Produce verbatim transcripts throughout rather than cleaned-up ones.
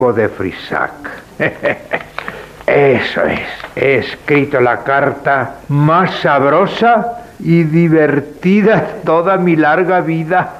de Frisac. Eso es. He escrito la carta más sabrosa y divertida de toda mi larga vida.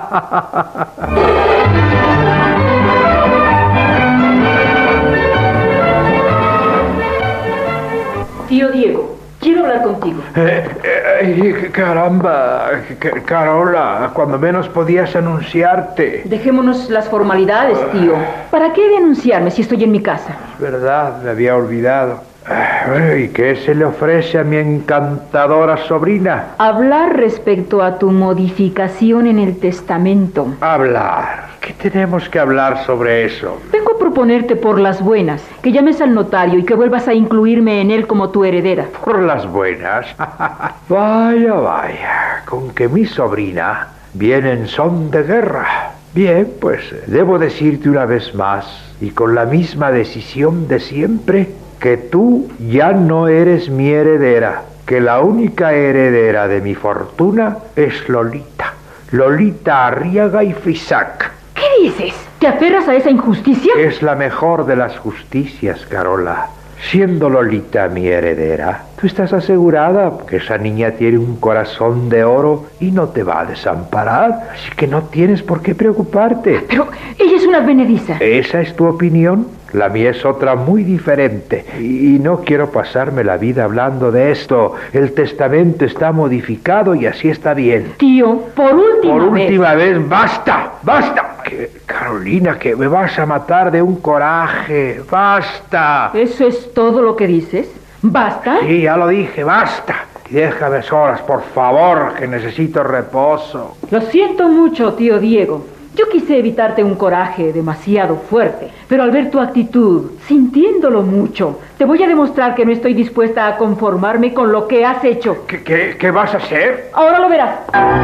Tío Diego, quiero hablar contigo. Eh, eh, caramba, Carola, cuando menos podías anunciarte. Dejémonos las formalidades, tío. ¿Para qué denunciarme si estoy en mi casa? Es verdad, me había olvidado. Bueno, ¿y qué se le ofrece a mi encantadora sobrina? Hablar respecto a tu modificación en el testamento. Hablar. ¿Qué tenemos que hablar sobre eso? Vengo a proponerte por las buenas que llames al notario y que vuelvas a incluirme en él como tu heredera. ¿Por las buenas? Vaya, vaya, con que mi sobrina viene en son de guerra. Bien, pues debo decirte una vez más, y con la misma decisión de siempre, que tú ya no eres mi heredera, que la única heredera de mi fortuna es Lolita. Lolita Arriaga y Frisac. ¿Qué dices? ¿Te aferras a esa injusticia? Es la mejor de las justicias, Carola. Siendo Lolita mi heredera, tú estás asegurada que esa niña tiene un corazón de oro y no te va a desamparar, así que no tienes por qué preocuparte. Pero ella es una advenediza. ¿Esa es tu opinión? La mía es otra muy diferente y no quiero pasarme la vida hablando de esto. El testamento está modificado y así está bien. Tío, por última vez. Por última vez, vez basta, basta. Que, Carolina, que me vas a matar de un coraje. Basta. ¿Eso es todo lo que dices? ¿Basta? Sí, ya lo dije, basta. Y déjame solas, por favor, que necesito reposo. Lo siento mucho, tío Diego. Yo quise evitarte un coraje demasiado fuerte, pero al ver tu actitud, sintiéndolo mucho, te voy a demostrar que no estoy dispuesta a conformarme con lo que has hecho. ¿Qué, qué, qué vas a hacer? Ahora lo verás.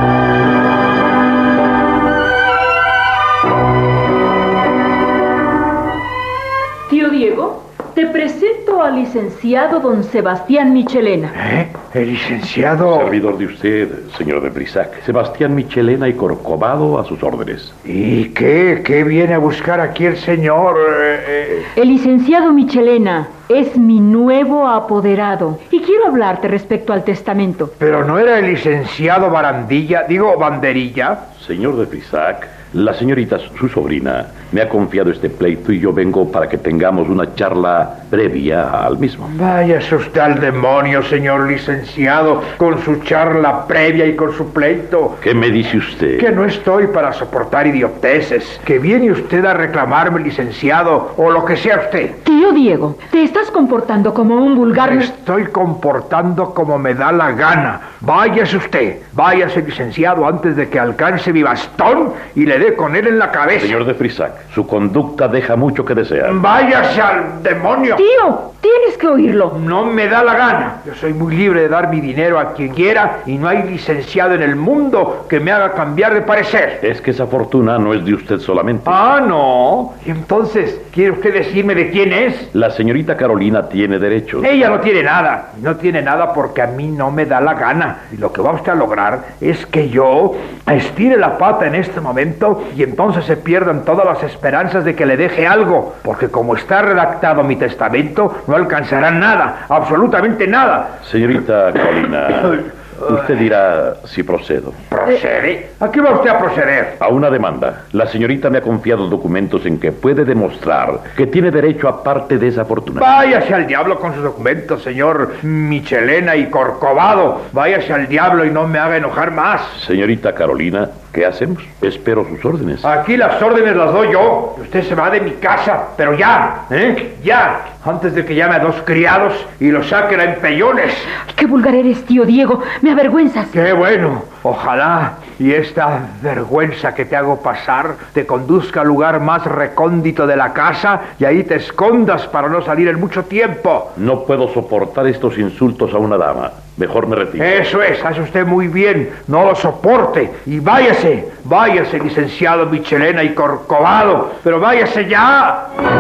Tío Diego, te presento al licenciado don Sebastián Michelena. ¿Eh? El licenciado... Servidor de usted, señor de Frisac. Sebastián Michelena y Corcovado a sus órdenes. ¿Y qué? ¿Qué viene a buscar aquí el señor? Eh, eh... El licenciado Michelena es mi nuevo apoderado y quiero hablarte respecto al testamento. ¿Pero no era el licenciado Barandilla, digo, Banderilla? Señor de Frisac, la señorita, su sobrina, me ha confiado este pleito y yo vengo para que tengamos una charla previa al mismo. Váyase usted al demonio, señor licenciado, con su charla previa y con su pleito. ¿Qué me dice usted? Que no estoy para soportar idioteces. Que viene usted a reclamarme, licenciado, o lo que sea usted. Tío Diego, te estás comportando como un vulgar... Me estoy comportando como me da la gana. Váyase usted, váyase, licenciado, antes de que alcance mi bastón y le dé con él en la cabeza. Señor de Frisac, su conducta deja mucho que desear. Váyase al demonio. Tío, tienes que oírlo. No me da la gana. Yo soy muy libre de dar mi dinero a quien quiera y no hay licenciado en el mundo que me haga cambiar de parecer. Es que esa fortuna no es de usted solamente. Ah, no. ¿Y entonces quiere usted decirme de quién es? La señorita Carolina tiene derechos. Ella no tiene nada. No tiene nada porque a mí no me da la gana. Y lo que va usted a lograr es que yo estire la pata en este momento y entonces se pierdan todas las esperanzas de que le deje algo. Porque como está redactado mi testamento, no alcanzará nada, absolutamente nada. Señorita Carolina, usted dirá si procedo. ¿Procede? ¿A qué va usted a proceder? A una demanda. La señorita me ha confiado documentos en que puede demostrar que tiene derecho a parte de esa fortuna. Váyase al diablo con sus documentos, señor Michelena y Corcovado. Váyase al diablo y no me haga enojar más. Señorita Carolina, ¿qué hacemos? Espero sus órdenes. Aquí las órdenes las doy yo. Usted se va de mi casa, pero ya, ¿eh? Ya, antes de que llame a dos criados y los saquen a empellones. ¡Qué vulgar eres, tío Diego! ¡Me avergüenzas! ¡Qué bueno! Ojalá y esta vergüenza que te hago pasar te conduzca al lugar más recóndito de la casa y ahí te escondas para no salir en mucho tiempo. No puedo soportar estos insultos a una dama. Mejor me retiro. Eso es, hace usted muy bien. No lo soporte. Y váyase, váyase, licenciado Michelena y Corcovado. Pero váyase ya.